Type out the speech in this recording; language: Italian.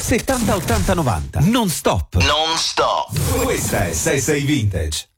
70 80 90. Non stop. Non stop. Questa è 66 Vintage.